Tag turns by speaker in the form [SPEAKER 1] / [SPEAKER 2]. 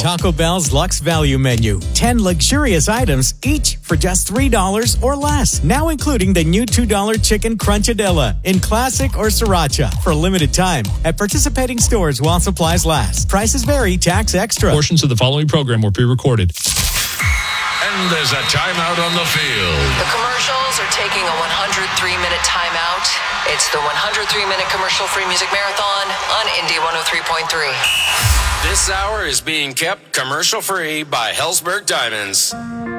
[SPEAKER 1] Taco Bell's Luxe Value Menu. 10 luxurious items, each for just $3 or less. Now including the new $2 Chicken Crunchadilla in Classic or Sriracha for a limited time at participating stores while supplies last. Prices vary, tax extra.
[SPEAKER 2] Portions of the following program were pre-recorded.
[SPEAKER 3] And there's a timeout on the field.
[SPEAKER 4] The commercials are taking a 103-minute timeout. It's the 103-minute commercial-free music marathon on Indie 103.3.
[SPEAKER 3] This hour is being kept commercial-free by Hellsberg Diamonds.